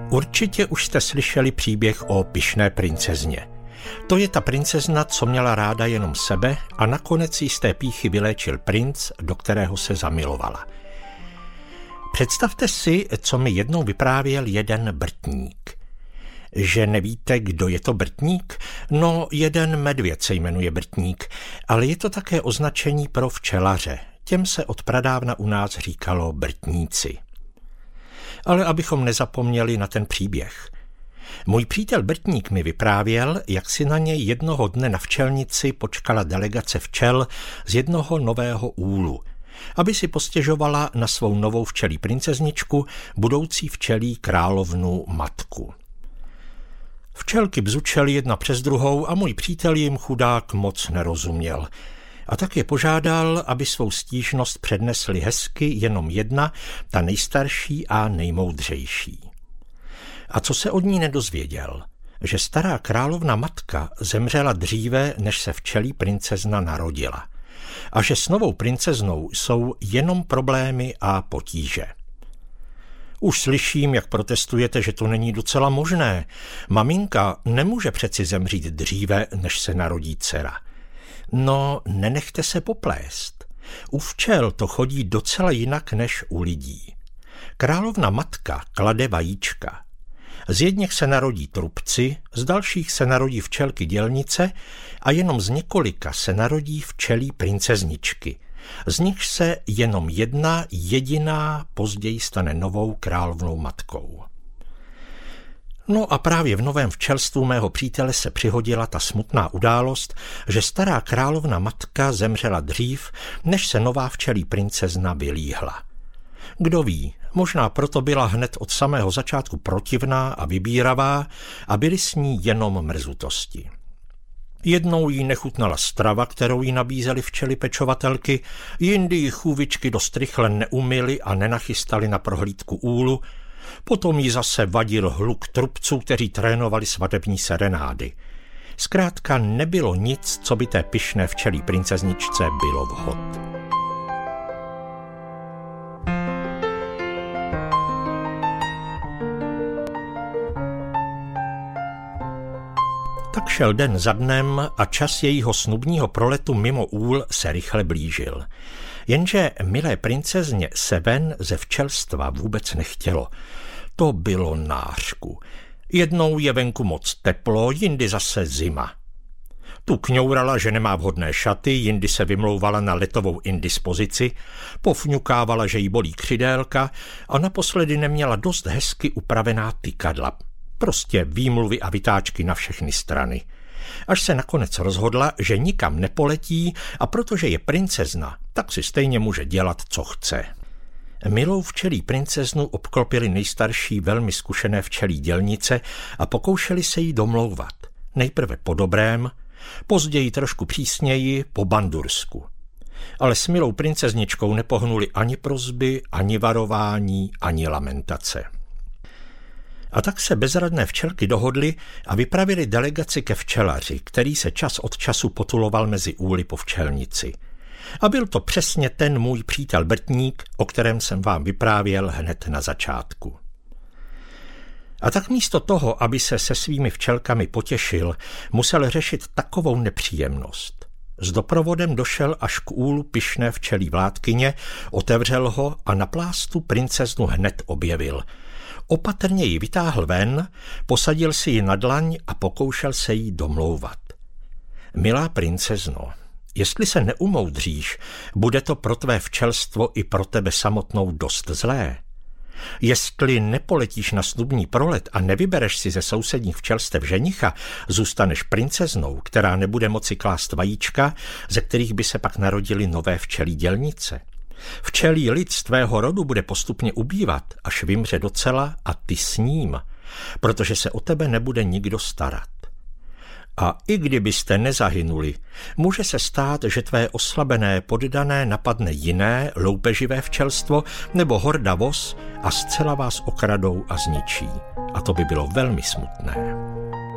Určitě už jste slyšeli příběh o pyšné princezně. To je ta princezna, co měla ráda jenom sebe a nakonec jí z té pýchy vyléčil princ, do kterého se zamilovala. Představte si, co mi jednou vyprávěl jeden Brtník. Že nevíte, kdo je to Brtník? No, jeden medvěd se jmenuje Brtník, ale je to také označení pro včelaře. Těm se od pradávna u nás říkalo Brtníci. Ale abychom nezapomněli na ten příběh. Můj přítel Brtník mi vyprávěl, jak si na něj jednoho dne na včelnici počkala delegace včel z jednoho nového úlu, aby si postěžovala na svou novou včelí princezničku, budoucí včelí královnu matku. Včelky bzučely jedna přes druhou a můj přítel jim chudák moc nerozuměl. A tak je požádal, aby svou stížnost přednesli hezky jenom jedna, ta nejstarší a nejmoudřejší. A co se od ní nedozvěděl? Že stará královna matka zemřela dříve, než se včelí princezna narodila. A že s novou princeznou jsou jenom problémy a potíže. Už slyším, jak protestujete, že to není docela možné. Maminka nemůže přeci zemřít dříve, než se narodí dcera. No, nenechte se poplést. U včel to chodí docela jinak než u lidí. Královna matka klade vajíčka. Z jedněch se narodí trubci, z dalších se narodí včelky dělnice a jenom z několika se narodí včelí princezničky. Z nich se jenom jedna jediná později stane novou královnou matkou. No a právě v novém včelstvu mého přítele se přihodila ta smutná událost, že stará královna matka zemřela dřív, než se nová včelí princezna vylíhla. Kdo ví, možná proto byla hned od samého začátku protivná a vybíravá a byly s ní jenom mrzutosti. Jednou jí nechutnala strava, kterou jí nabízely včely pečovatelky, jindy jí chůvičky dost rychle neumyly a nenachystali na prohlídku úlu, potom jí zase vadil hluk trubců, kteří trénovali svatební serenády. Zkrátka nebylo nic, co by té pyšné včelí princezničce bylo vhod. Tak šel den za dnem a čas jejího snubního proletu mimo úl se rychle blížil. Jenže milé princezně se ven ze včelstva vůbec nechtělo. To bylo nářku. Jednou je venku moc teplo, jindy zase zima. Tu kňourala, že nemá vhodné šaty, jindy se vymlouvala na letovou indispozici, pofňukávala, že jí bolí křidélka a naposledy neměla dost hezky upravená tykadla. Prostě výmluvy a vytáčky na všechny strany. Až se nakonec rozhodla, že nikam nepoletí a protože je princezna, tak si stejně může dělat, co chce. Milou včelí princeznu obklopili nejstarší velmi zkušené včelí dělnice a pokoušeli se jí domlouvat. Nejprve po dobrém, později trošku přísněji po bandursku. Ale s milou princezničkou nepohnuli ani prosby, ani varování, ani lamentace. A tak se bezradné včelky dohodly a vypravili delegaci ke včelaři, který se čas od času potuloval mezi úly po včelnici. A byl to přesně ten můj přítel Brtník, o kterém jsem vám vyprávěl hned na začátku. A tak místo toho, aby se svými včelkami potěšil, musel řešit takovou nepříjemnost. S doprovodem došel až k úlu pyšné včelí vládkyně, otevřel ho a na plástu princeznu hned objevil. Opatrně ji vytáhl ven, posadil si ji na dlaň a pokoušel se jí domlouvat. Milá princezno, jestli se neumoudříš, bude to pro tvé včelstvo i pro tebe samotnou dost zlé. Jestli nepoletíš na snubní prolet a nevybereš si ze sousedních včelstev ženicha, zůstaneš princeznou, která nebude moci klást vajíčka, ze kterých by se pak narodily nové včelí dělnice. Včelí lid z tvého rodu bude postupně ubývat, až vymře docela a ty s ním, protože se o tebe nebude nikdo starat. A i kdybyste nezahynuli, může se stát, že tvé oslabené poddané napadne jiné, loupeživé včelstvo nebo horda vos a zcela vás okradou a zničí. A to by bylo velmi smutné.